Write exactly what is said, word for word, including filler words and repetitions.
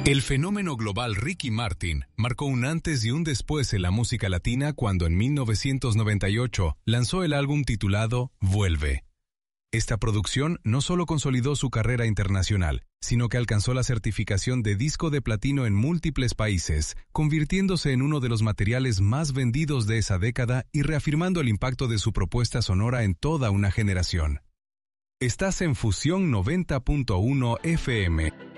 El fenómeno global Ricky Martin marcó un antes y un después en la música latina cuando en mil novecientos noventa y ocho lanzó el álbum titulado Vuelve. Esta producción no solo consolidó su carrera internacional, sino que alcanzó la certificación de disco de platino en múltiples países, convirtiéndose en uno de los materiales más vendidos de esa década y reafirmando el impacto de su propuesta sonora en toda una generación. Estás en Fusión noventa punto uno F M.